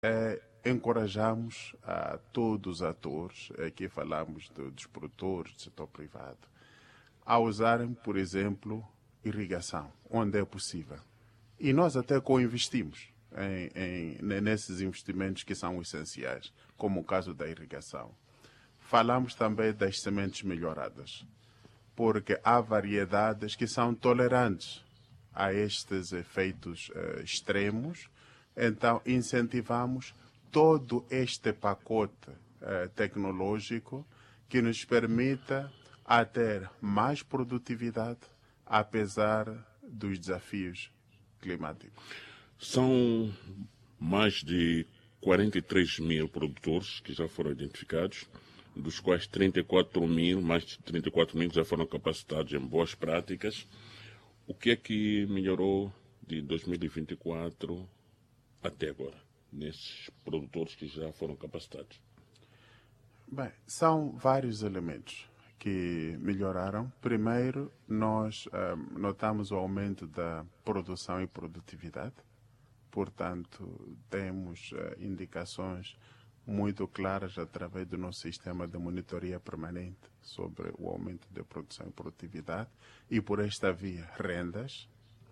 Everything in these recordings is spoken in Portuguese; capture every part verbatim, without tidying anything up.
é encorajamos a todos os atores, aqui falamos de, dos produtores do setor privado, a usarem, por exemplo, irrigação, onde é possível. E nós até co-investimos em, em, nesses investimentos que são essenciais, como o caso da irrigação. Falamos também das sementes melhoradas, porque há variedades que são tolerantes a estes efeitos uh, extremos, então incentivamos todo este pacote uh, tecnológico que nos permita a ter mais produtividade, apesar dos desafios climáticos. São mais de quarenta e três mil produtores que já foram identificados, dos quais trinta e quatro mil, mais de trinta e quatro mil já foram capacitados em boas práticas. O que é que melhorou de dois mil e vinte e quatro até agora, nesses produtores que já foram capacitados? Bem, são vários elementos que melhoraram. Primeiro, nós um, notamos o aumento da produção e produtividade. Portanto, temos uh, indicações muito claras através do nosso sistema de monitoria permanente sobre o aumento da produção e produtividade e, por esta via, rendas.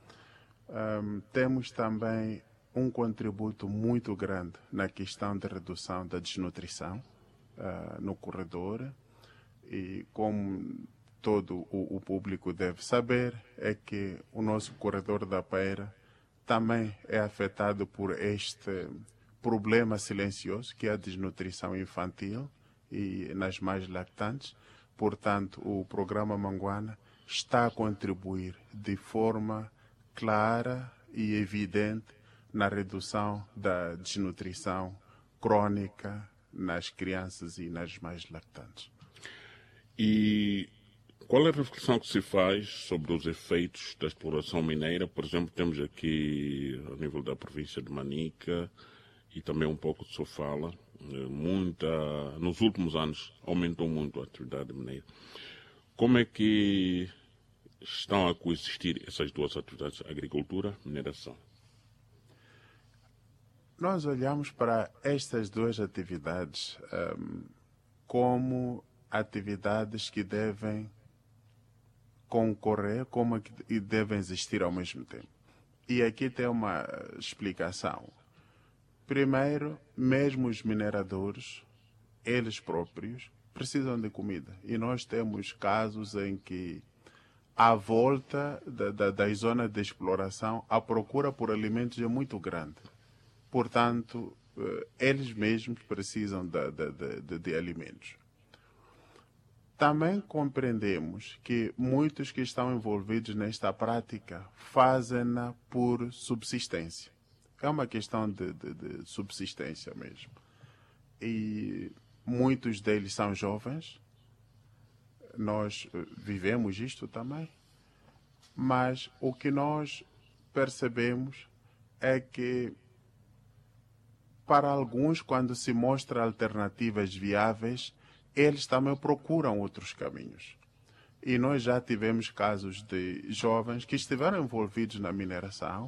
Um, temos também um contributo muito grande na questão de redução da desnutrição uh, no corredor. E como todo o, o público deve saber, é que o nosso corredor da Beira também é afetado por este problema silencioso, que é a desnutrição infantil e nas mais lactantes. Portanto, o programa Manguana está a contribuir de forma clara e evidente na redução da desnutrição crônica nas crianças e nas mais lactantes. E qual é a reflexão que se faz sobre os efeitos da exploração mineira? Por exemplo, temos aqui, a nível da província de Manica, e também um pouco de Sofala, muita, nos últimos anos aumentou muito a atividade mineira. Como é que estão a coexistir essas duas atividades, agricultura e mineração? Nós olhamos para estas duas atividades um, como atividades que devem concorrer, como que devem existir ao mesmo tempo. E aqui tem uma explicação. Primeiro, mesmo os mineradores, eles próprios, precisam de comida. E nós temos casos em que, à volta da, da, das zonas de exploração, a procura por alimentos é muito grande. Portanto, eles mesmos precisam de, de, de, de alimentos. Também compreendemos que muitos que estão envolvidos nesta prática fazem-na por subsistência. É uma questão de, de, de subsistência mesmo. E muitos deles são jovens. Nós vivemos isto também. Mas o que nós percebemos é que, para alguns, quando se mostra alternativas viáveis, eles também procuram outros caminhos. E nós já tivemos casos de jovens que estiveram envolvidos na mineração,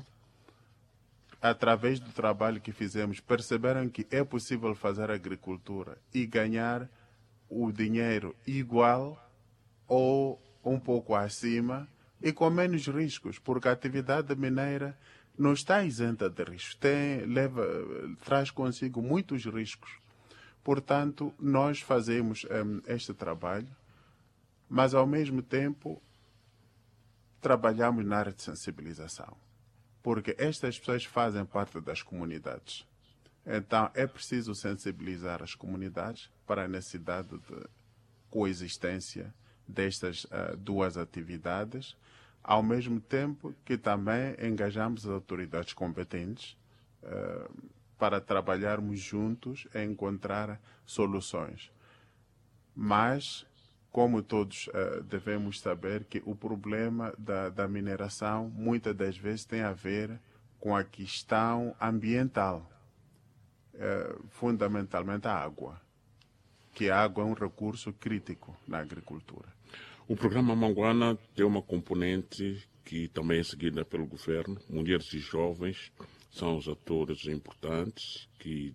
através do trabalho que fizemos, perceberam que é possível fazer agricultura e ganhar o dinheiro igual ou um pouco acima e com menos riscos, porque a atividade mineira não está isenta de riscos, tem, leva, traz consigo muitos riscos. Portanto, nós fazemos um, este trabalho, mas ao mesmo tempo trabalhamos na área de sensibilização, porque estas pessoas fazem parte das comunidades. Então, é preciso sensibilizar as comunidades para a necessidade de coexistência destas uh, duas atividades, ao mesmo tempo que também engajamos as autoridades competentes uh, para trabalharmos juntos e encontrar soluções. Mas, como todos uh, devemos saber, que o problema da, da mineração muitas das vezes tem a ver com a questão ambiental, uh, fundamentalmente a água, que a água é um recurso crítico na agricultura. O programa Manguana tem uma componente que também é seguida pelo governo. Mulheres e jovens são os atores importantes que